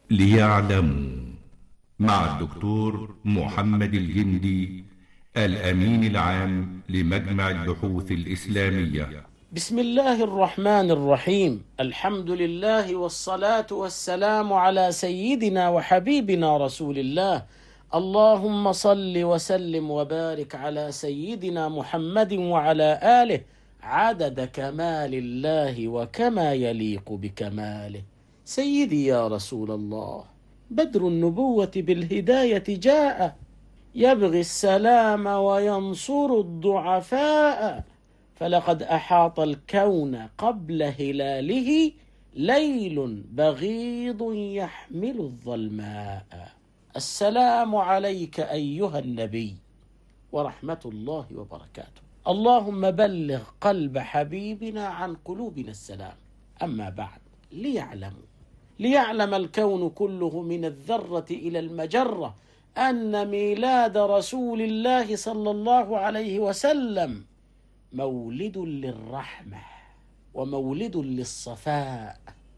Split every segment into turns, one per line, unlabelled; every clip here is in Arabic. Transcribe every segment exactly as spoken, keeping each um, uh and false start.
ليعلموا مع الدكتور محمد الجندي الأمين العام لمجمع البحوث الإسلامية.
بسم الله الرحمن الرحيم. الحمد لله والصلاة والسلام على سيدنا وحبيبنا رسول الله. اللهم صل وسلم وبارك على سيدنا محمد وعلى آله عدد كمال الله وكما يليق بكماله. سيدي يا رسول الله، بدر النبوة بالهداية جاء، يبغي السلام وينصر الضعفاء، فلقد أحاط الكون قبل هلاله ليل بغيض يحمل الظلماء. السلام عليك أيها النبي ورحمة الله وبركاته. اللهم بلغ قلب حبيبنا عن قلوبنا السلام. أما بعد، ليعلموا ليعلم الكون كله من الذرة إلى المجرة أن ميلاد رسول الله صلى الله عليه وسلم مولد للرحمة، ومولد للصفاء،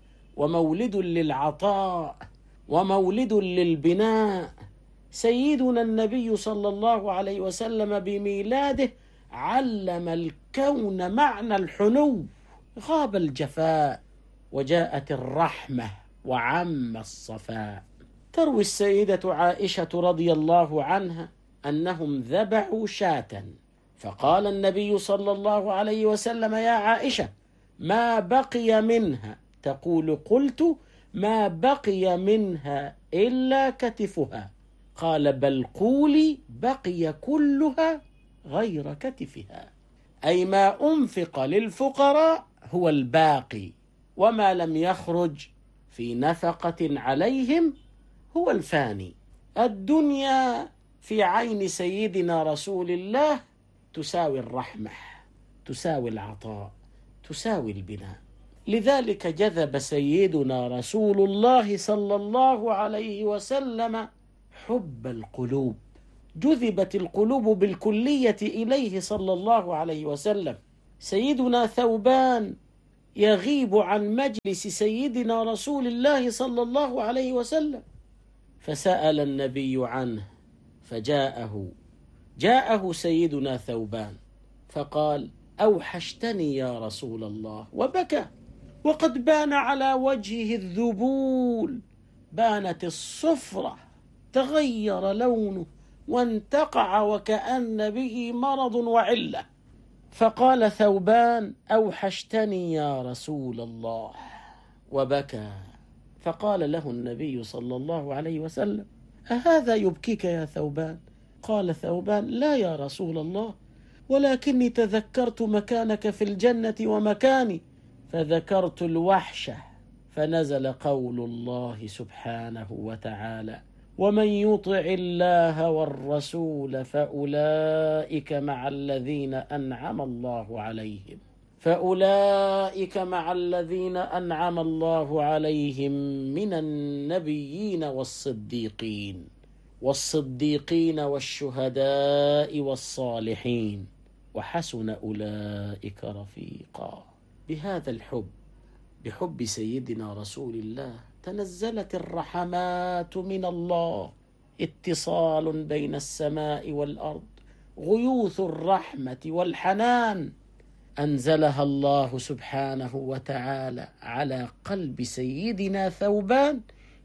ومولد للعطاء، ومولد للبناء. سيدنا النبي صلى الله عليه وسلم بميلاده علم الكون معنى الحنو، غاب الجفاء وجاءت الرحمة وعم الصفاء. تروي السيدة عائشة رضي الله عنها أنهم ذبحوا شاة، فقال النبي صلى الله عليه وسلم: يا عائشة، ما بقي منها؟ تقول: قلت: ما بقي منها إلا كتفها. قال: بل قولي: بقي كلها غير كتفها، أي ما أنفق للفقراء هو الباقي، وما لم يخرج في نفقة عليهم هو الفاني. الدنيا في عين سيدنا رسول الله تساوي الرحمة، تساوي العطاء، تساوي البناء. لذلك جذب سيدنا رسول الله صلى الله عليه وسلم حب القلوب، جذبت القلوب بالكلية إليه صلى الله عليه وسلم. سيدنا ثوبان يغيب عن مجلس سيدنا رسول الله صلى الله عليه وسلم، فسأل النبي عنه فجاءه جاءه سيدنا ثوبان فقال: أوحشتني يا رسول الله، وبكى، وقد بان على وجهه الذبول، بانت الصفرة، تغير لونه وانتقع وكأن به مرض وعلة. فقال ثوبان: أوحشتني يا رسول الله، وبكى. فقال له النبي صلى الله عليه وسلم: أهذا يبكيك يا ثوبان؟ قال ثوبان: لا يا رسول الله، ولكني تذكرت مكانك في الجنة ومكاني، فذكرت الوحشة، فنزل قول الله سبحانه وتعالى: ومن يطع الله والرسول فأولئك مع الذين أنعم الله عليهم فأولئك مع الذين أنعم الله عليهم من النبيين والصديقين والصديقين والشهداء والصالحين وحسن أولئك رفيقا. بهذا الحب، بحب سيدنا رسول الله، تنزلت الرحمات من الله، اتصال بين السماء والأرض، غيوث الرحمة والحنان أنزلها الله سبحانه وتعالى على قلب سيدنا ثوبان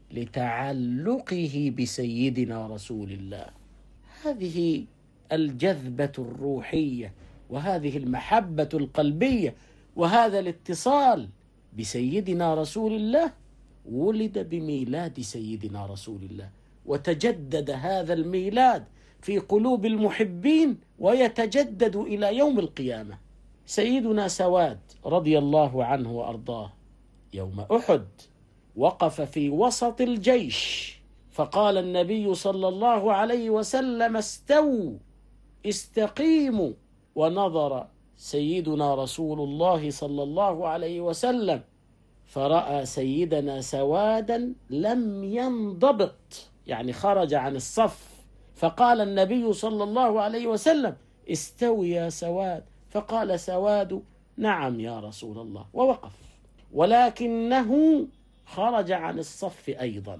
لتعلقه بسيدنا رسول الله. هذه الجذبة الروحية، وهذه المحبة القلبية، وهذا الاتصال بسيدنا رسول الله ولد بميلاد سيدنا رسول الله، وتجدد هذا الميلاد في قلوب المحبين ويتجدد إلى يوم القيامة. سيدنا سواد رضي الله عنه وأرضاه يوم أحد وقف في وسط الجيش، فقال النبي صلى الله عليه وسلم: استووا استقيموا. ونظر سيدنا رسول الله صلى الله عليه وسلم فرأى سيدنا سوادا لم ينضبط، يعني خرج عن الصف، فقال النبي صلى الله عليه وسلم: استوي يا سواد. فقال سواد: نعم يا رسول الله، ووقف، ولكنه خرج عن الصف أيضا،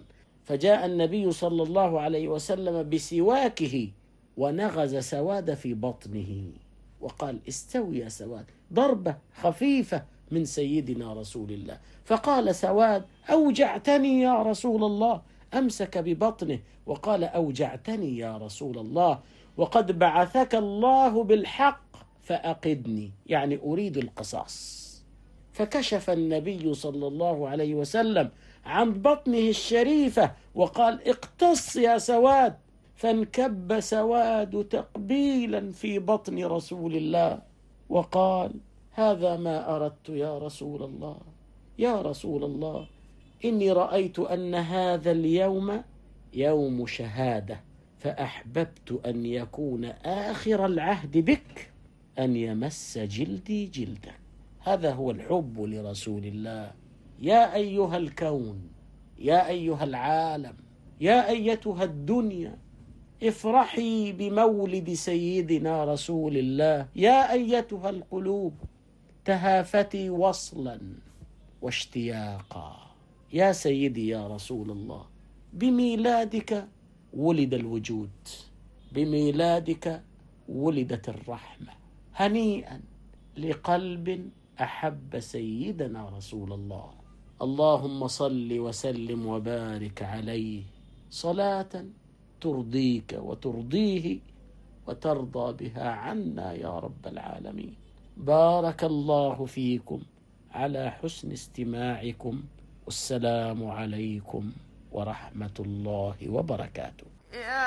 فجاء النبي صلى الله عليه وسلم بسواكه ونغز سواد في بطنه وقال: استوي يا سواد، ضربة خفيفة من سيدنا رسول الله. فقال سواد: أوجعتني يا رسول الله. أمسك ببطنه وقال: أوجعتني يا رسول الله، وقد بعثك الله بالحق فأقدني، يعني أريد القصاص. فكشف النبي صلى الله عليه وسلم عن بطنه الشريفة وقال: اقتص يا سواد. فانكب سواد تقبيلا في بطن رسول الله وقال: هذا ما أردت يا رسول الله، يا رسول الله، إني رأيت أن هذا اليوم يوم شهادة، فأحببت أن يكون آخر العهد بك أن يمس جلدي جلدك. هذا هو الحب لرسول الله. يا أيها الكون، يا أيها العالم، يا أيتها الدنيا، افرحي بمولد سيدنا رسول الله. يا أيتها القلوب، تهافتي وصلا واشتياقا. يا سيدي يا رسول الله، بميلادك ولد الوجود، بميلادك ولدت الرحمة. هنيئا لقلب أحب سيدنا رسول الله. اللهم صل وسلم وبارك عليه صلاة ترضيك وترضيه وترضى بها عنا يا رب العالمين. بارك الله فيكم على حسن استماعكم، والسلام عليكم ورحمة الله وبركاته.